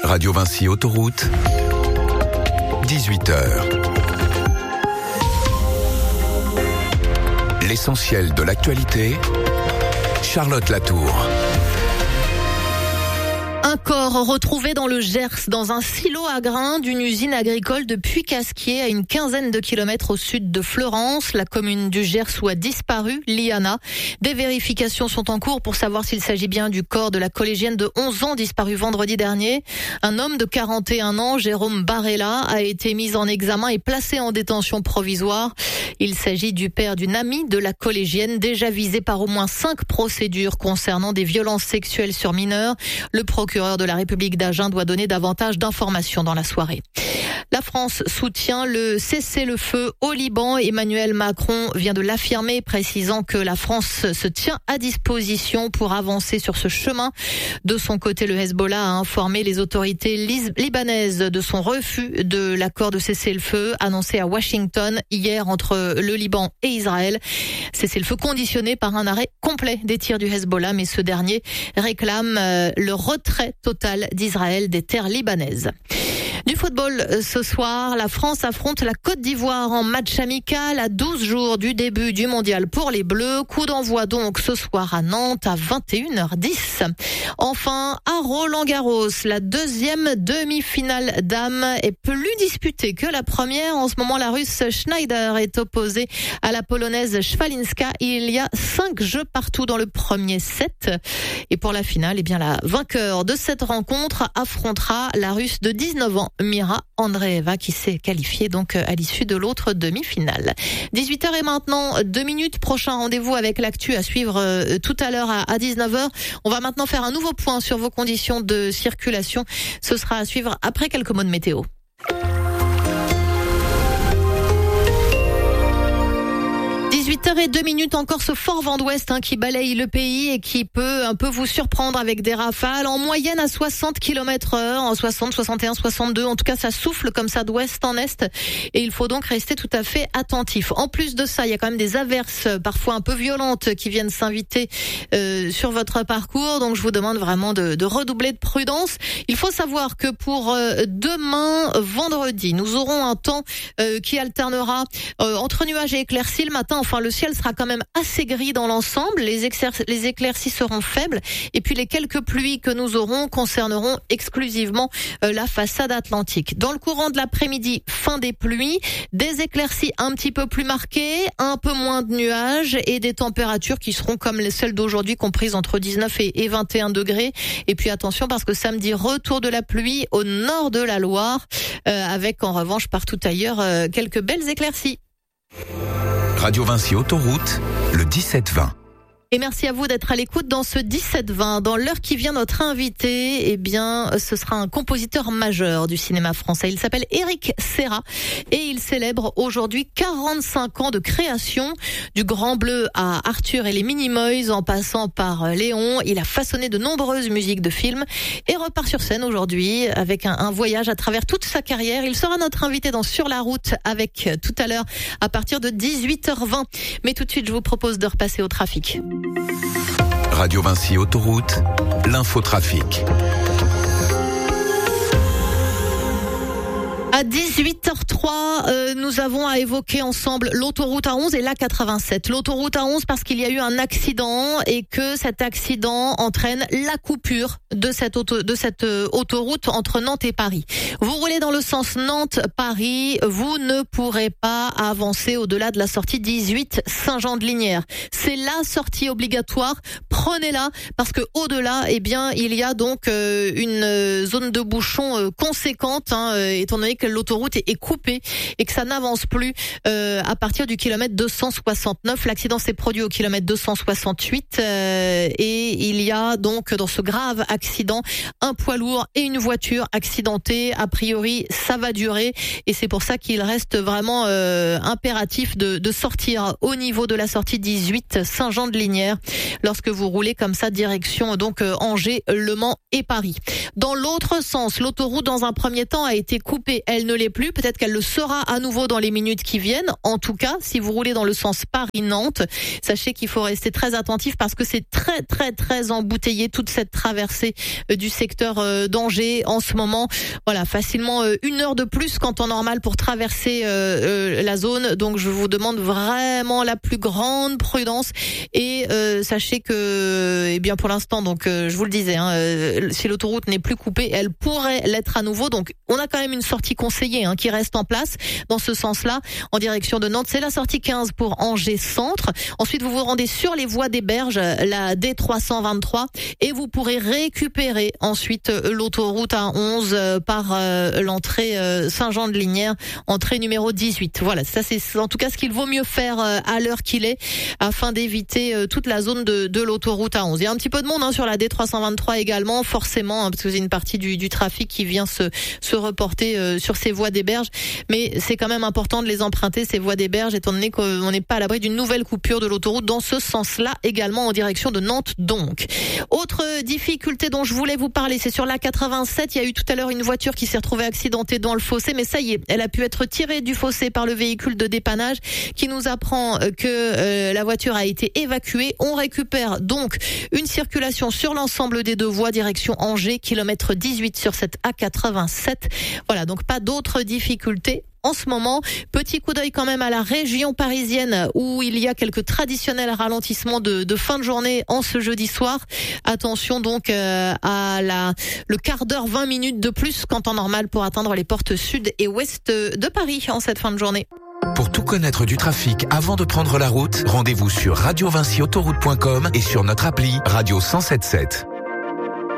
Radio Vinci Autoroute, 18h. L'essentiel de l'actualité, Charlotte Latour. Un corps retrouvé dans le Gers, dans un silo à grains d'une usine agricole de Puy-Casquier, à une quinzaine de kilomètres au sud de Fleurance, la commune du Gers où a disparu Liana. Des vérifications sont en cours pour savoir s'il s'agit bien du corps de la collégienne de 11 ans disparue vendredi dernier. Un homme de 41 ans, Jérôme Barella, a été mis en examen et placé en détention provisoire. Il s'agit du père d'une amie de la collégienne, déjà visée par au moins 5 procédures concernant des violences sexuelles sur mineurs. Le procureur de la République d'Agen doit donner davantage d'informations dans la soirée. La France soutient le cessez-le-feu au Liban. Emmanuel Macron vient de l'affirmer, précisant que la France se tient à disposition pour avancer sur ce chemin. De son côté, le Hezbollah a informé les autorités libanaises de son refus de l'accord de cessez-le-feu annoncé à Washington hier entre le Liban et Israël. Cessez-le-feu conditionné par un arrêt complet des tirs du Hezbollah, mais ce dernier réclame le retrait total d'Israël des terres libanaises. Du football ce soir, la France affronte la Côte d'Ivoire en match amical à 12 jours du début du mondial pour les Bleus. Coup d'envoi donc ce soir à Nantes à 21h10. Enfin, à Roland-Garros, la deuxième demi-finale dames est plus disputée que la première. En ce moment, la Russe Schneider est opposée à la Polonaise Szwalinska. Il y a 5 jeux partout dans le premier set. Et pour la finale, la vainqueur de cette rencontre affrontera la Russe de 19 ans, Mira Andreeva, qui s'est qualifiée donc à l'issue de l'autre demi-finale. 18h et maintenant 2 minutes. Prochain rendez-vous avec l'actu à suivre tout à l'heure à 19h. On va maintenant faire un nouveau point sur vos conditions de circulation. Ce sera à suivre après quelques mots de météo. 18h02 encore, ce fort vent d'ouest qui balaye le pays et qui peut un peu vous surprendre avec des rafales en moyenne à 60 km/h, en 60, 61, 62. En tout cas, ça souffle comme ça d'ouest en est et il faut donc rester tout à fait attentif. En plus de ça, il y a quand même des averses parfois un peu violentes qui viennent s'inviter sur votre parcours. Donc, je vous demande vraiment de redoubler de prudence. Il faut savoir que pour demain, vendredi, nous aurons un temps qui alternera entre nuages et éclaircies le matin. Enfin, le ciel sera quand même assez gris dans l'ensemble. Les éclaircies seront faibles. Et puis, les quelques pluies que nous aurons concerneront exclusivement la façade atlantique. Dans le courant de l'après-midi, fin des pluies, des éclaircies un petit peu plus marquées, un peu moins de nuages et des températures qui seront comme celles d'aujourd'hui, comprises entre 19 et 21 degrés. Et puis, attention, parce que samedi, retour de la pluie au nord de la Loire, avec en revanche partout ailleurs quelques belles éclaircies. Radio Vinci Autoroute, le 17-20. Et merci à vous d'être à l'écoute dans ce 17-20. Dans l'heure qui vient, notre invité, ce sera un compositeur majeur du cinéma français. Il s'appelle Éric Serra et il célèbre aujourd'hui 45 ans de création. Du Grand Bleu à Arthur et les Minimoys, en passant par Léon. Il a façonné de nombreuses musiques de films et repart sur scène aujourd'hui avec un voyage à travers toute sa carrière. Il sera notre invité dans Sur la route avec tout à l'heure à partir de 18h20. Mais tout de suite, je vous propose de repasser au trafic. Radio Vinci Autoroute, l'infotrafic. À 18h03, nous avons à évoquer ensemble l'autoroute A11 et l'A87. L'autoroute A11 parce qu'il y a eu un accident et que cet accident entraîne la coupure de cette autoroute entre Nantes et Paris. Vous roulez dans le sens Nantes-Paris, vous ne pourrez pas avancer au-delà de la sortie 18 Saint-Jean-de-Lignières. C'est la sortie obligatoire. Prenez-la parce que au-delà, il y a donc une zone de bouchon conséquente, étant donné que l'autoroute est coupée et que ça n'avance plus à partir du kilomètre 269. L'accident s'est produit au kilomètre 268 et il y a donc dans ce grave accident un poids lourd et une voiture accidentée. A priori, ça va durer et c'est pour ça qu'il reste vraiment impératif de sortir au niveau de la sortie 18 Saint-Jean-de-Lignières lorsque vous roulez comme ça direction donc Angers, Le Mans et Paris. Dans l'autre sens, l'autoroute dans un premier temps a été coupée elle ne l'est plus. Peut-être qu'elle le sera à nouveau dans les minutes qui viennent. En tout cas, si vous roulez dans le sens Paris-Nantes, sachez qu'il faut rester très attentif parce que c'est très très très embouteillé toute cette traversée du secteur d'Angers en ce moment. Voilà, facilement 1 heure de plus qu'en temps normal pour traverser la zone. Donc je vous demande vraiment la plus grande prudence et sachez que, eh bien pour l'instant, donc je vous le disais, si l'autoroute n'est plus coupée, elle pourrait l'être à nouveau. Donc on a quand même une sortie conseillée qui reste en place dans ce sens-là en direction de Nantes. C'est la sortie 15 pour Angers Centre. Ensuite vous vous rendez sur les voies des Berges, la D323, et vous pourrez récupérer ensuite l'autoroute A11 par l'entrée Saint-Jean-de-Lignières, entrée numéro 18. Voilà, ça c'est en tout cas ce qu'il vaut mieux faire à l'heure qu'il est afin d'éviter toute la zone de l'autoroute A11. Il y a un petit peu de monde sur la D323 également, forcément, parce que c'est une partie du trafic qui vient se reporter sur ces voies des Berges, mais c'est quand même important de les emprunter, ces voies des Berges, étant donné qu'on n'est pas à l'abri d'une nouvelle coupure de l'autoroute dans ce sens-là, également en direction de Nantes donc. Autre difficulté dont je voulais vous parler, c'est sur la 87. Il y a eu tout à l'heure une voiture qui s'est retrouvée accidentée dans le fossé, mais ça y est, elle a pu être tirée du fossé par le véhicule de dépannage qui nous apprend que la voiture a été évacuée. On récupère donc une circulation sur l'ensemble des deux voies direction Angers, kilomètre 18 sur cette A87. Voilà, donc pas d'autres difficultés en ce moment. Petit coup d'œil quand même à la région parisienne où il y a quelques traditionnels ralentissements de fin de journée en ce jeudi soir. Attention donc à le quart d'heure, 20 minutes de plus qu'en temps normal pour atteindre les portes sud et ouest de Paris en cette fin de journée. Pour tout connaître du trafic avant de prendre la route, rendez-vous sur radiovinciautoroute.com et sur notre appli Radio 107.7.